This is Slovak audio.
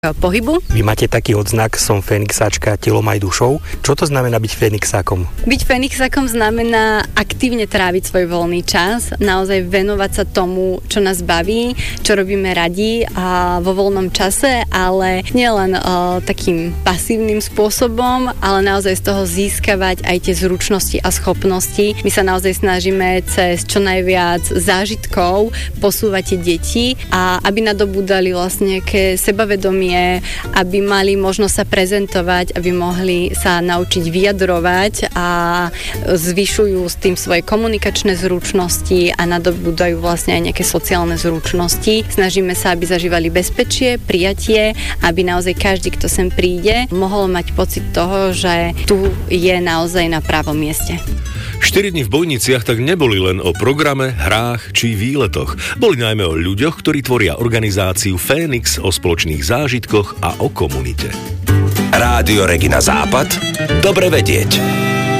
pohybu. Vy máte taký odznak, som fénixáčka telom aj dušou. Čo to znamená byť fénixákom? Byť fénixákom znamená aktívne tráviť svoj voľný čas, naozaj venovať sa tomu, čo nás baví, čo robíme radi a vo voľnom čase, ale nielen takým pasívnym spôsobom, ale naozaj z toho získavať aj tie zručnosti a schopnosti. My sa naozaj snažíme cez čo najviac zážitkov posúvať tie deti a aby nadobúdali vlastne nejaké sebavedomie, aby mali možnosť sa prezentovať, aby mohli sa naučiť vyjadrovať a zvyšujú s tým svoje komunikačné zručnosti a nadobúdajú vlastne aj nejaké sociálne zručnosti. Snažíme sa, aby zažívali bezpečie, prijatie, aby naozaj každý, kto sem príde, mohol mať pocit toho, že tu je naozaj na pravom mieste. 4 dni v Bojniciach tak neboli len o programe, hrách či výletoch. Boli najmä o ľuďoch, ktorí tvoria organizáciu Fénix, o spoločných zážitkoch a o komunite. Rádio Regina Západ. Dobre vedieť.